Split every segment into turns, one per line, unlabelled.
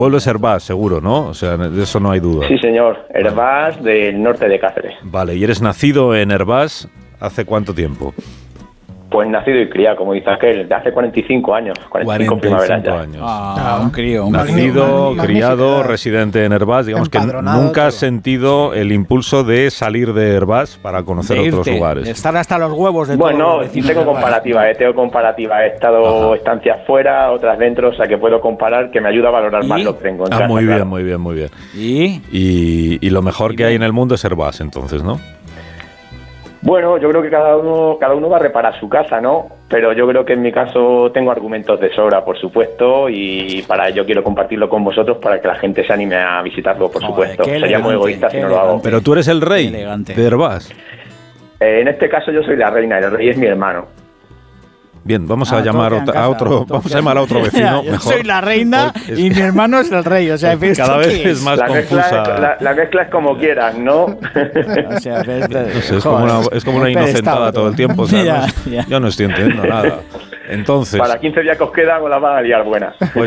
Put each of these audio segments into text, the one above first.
Pueblo es Hervás, seguro, ¿no? O sea, de eso no hay duda.
Sí, señor. Hervás, del norte de Cáceres.
Vale, ¿y eres nacido en Hervás hace cuánto tiempo?
Pues nacido y criado, como dice aquel, de hace 45 años. 45 primaveras ya.
Años.
Un crío.
Nacido, criado, residente en Hervás. Digamos que nunca has sentido el impulso de salir de Hervás para conocer otros lugares.
De estar hasta los huevos de
Bueno,
todos los vecinos
tengo
de Hervás.
comparativa. He estado estancias fuera, otras dentro, o sea que puedo comparar, que me ayuda a valorar más lo que tengo en casa.
Muy
claro.
bien, muy bien.
¿Y?
Y lo mejor que hay en el mundo es Hervás, entonces, ¿no?
Bueno, yo creo que cada uno va a reparar su casa, ¿no? Pero yo creo que en mi caso tengo argumentos de sobra, por supuesto, y para ello quiero compartirlo con vosotros para que la gente se anime a visitarlo, por supuesto. Sería muy egoísta si no lo hago.
Pero tú eres el rey de Hervás.
En este caso yo soy la reina, el rey es mi hermano.
Bien, vamos a llamar a otro vecino.
Yo
mejor.
soy la reina y mi hermano es el rey. O sea,
cada vez es más confusa.
La mezcla es como quieras, ¿no?
O sea,
es como una inocentada todo el tiempo. O sea, yo no estoy entendiendo nada. Entonces,
para 15 días que os quedan, os la van a liar buena.
Pues,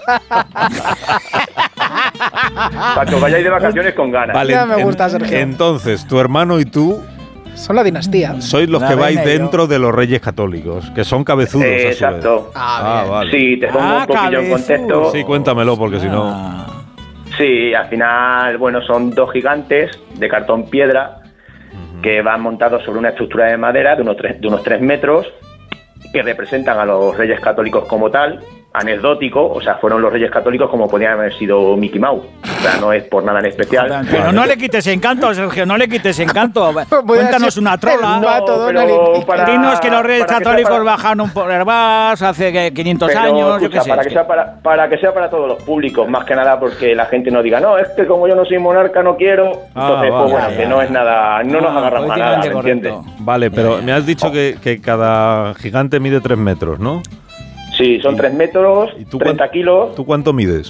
para que os vayáis de vacaciones con ganas.
Vale,
Ya me gusta, Sergio.
Entonces, tu hermano y tú
son la dinastía.
Sois los que vais dentro de los Reyes Católicos, que son cabezudos.
Exacto.
Vale.
Sí, te pongo un poquillo en contexto.
Sí, cuéntamelo, porque si no...
Sí, al final, bueno, son dos gigantes de cartón piedra que van montados sobre una estructura de madera de unos 3 metros, que representan a los Reyes Católicos como tal, anecdótico, o sea, fueron los Reyes Católicos como podían haber sido Mickey Mouse. O sea, no es por nada en especial.
Pero no le quites encanto, Sergio, no le quites encanto. Cuéntanos una trola. Dinos que los Reyes Católicos bajaron por Hervás hace 500 años, yo qué sé.
Para que sea para todos los públicos, más que nada porque la gente no diga, no, es que como yo no soy monarca no quiero. Entonces, pues bueno, que no es nada, no nos agarramos a nada, ¿me entiendes?
Vale, pero me has dicho que cada gigante mide 3 metros, ¿no?
Sí, son 3 metros, 30 kilos.
¿Tú cuánto mides?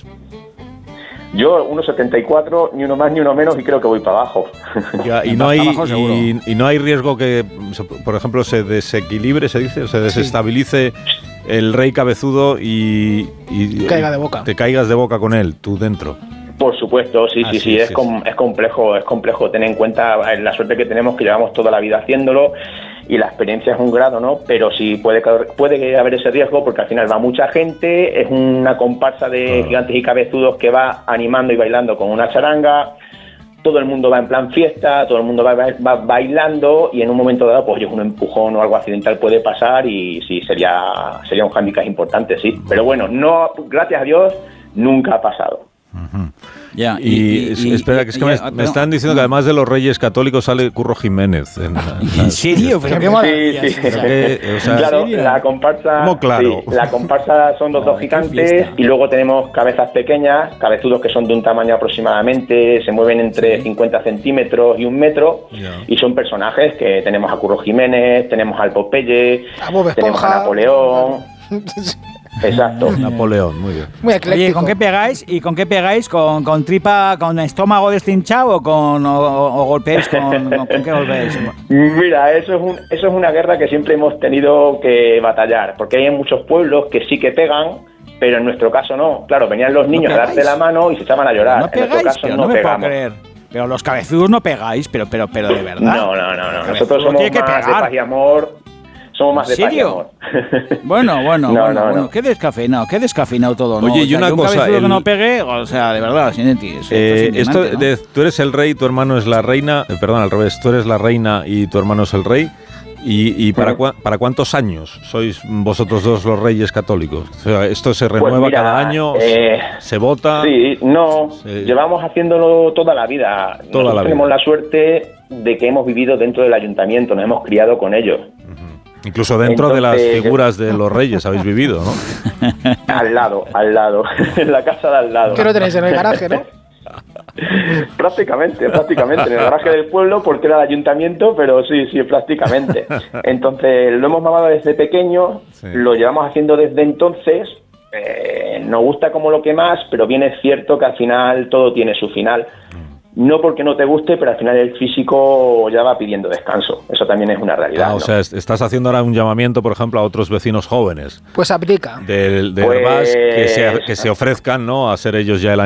Yo 1,74, ni uno más ni uno menos, y creo que voy para abajo.
Ya, y no hay riesgo que, por ejemplo, se desequilibre, se dice, o se desestabilice el rey cabezudo y
caiga de boca.
Te caigas de boca con él, tú dentro.
Por supuesto, sí, es complejo tener en cuenta la suerte que tenemos, que llevamos toda la vida haciéndolo, y la experiencia es un grado, ¿no? Pero sí puede haber ese riesgo, porque al final va mucha gente, es una comparsa de gigantes y cabezudos que va animando y bailando con una charanga, todo el mundo va en plan fiesta, todo el mundo va bailando, y en un momento dado, pues un empujón o algo accidental puede pasar, y sí, sería un hándicap importante, sí. Pero bueno, no, gracias a Dios, nunca ha pasado.
Ya,
espera, que es que me están diciendo que además de los Reyes Católicos sale Curro Jiménez.
¿En serio?
Pero qué maravilla. Sí. Claro, la comparsa.
¿Cómo claro?
Sí, la comparsa son los dos gigantes, y luego tenemos cabezas pequeñas, cabezudos que son de un tamaño aproximadamente, se mueven entre 50 centímetros y 1 metro, y son personajes que tenemos a Curro Jiménez, tenemos al Popeye, tenemos a Napoleón. Exacto.
Napoleón, muy bien.
Muy ecléctico.
Oye, ¿con qué pegáis? ¿Con tripa, con estómago destinchado o golpeáis con qué golpeáis?
Mira, eso es una guerra que siempre hemos tenido que batallar, porque hay muchos pueblos que sí que pegan, pero en nuestro caso no. Claro, venían los niños a darte la mano y se echaban a llorar.
No pegáis,
en nuestro caso no
me
pegamos.
puedo creer. Pero los cabezudos no pegáis, pero de verdad.
No. Nosotros somos más de paz y amor. Somos más de paz y amor.
Bueno. Qué descafeinado todo, ¿no?
Oye, y una cosa...
Un cabezudo que no pegue, o sea, de verdad, sin ti.
Tú eres el rey, tu hermano es la reina... perdón, al revés, tú eres la reina y tu hermano es el rey. ¿Y para cuántos años sois vosotros dos los Reyes Católicos? O sea, ¿esto se renueva cada año? ¿Se vota?
Sí, llevamos haciéndolo toda la vida. Nosotros tenemos la suerte de que hemos vivido dentro del ayuntamiento, nos hemos criado con ellos.
Incluso dentro de las figuras de los reyes habéis vivido, ¿no?
Al lado, en la casa de al lado.
Que lo tenéis en el garaje, ¿no?
Prácticamente, en el garaje del pueblo, porque era el ayuntamiento, pero sí, prácticamente. Entonces, lo hemos mamado desde pequeño, lo llevamos haciendo desde entonces, nos gusta como lo que más, pero bien es cierto que al final todo tiene su final. no porque no te guste, pero al final el físico ya va pidiendo descanso. Eso también es una realidad.
O sea, estás haciendo ahora un llamamiento, por ejemplo, a otros vecinos jóvenes.
Pues aplica.
Del Herbás, que se ofrezcan, ¿no?, a ser ellos ya el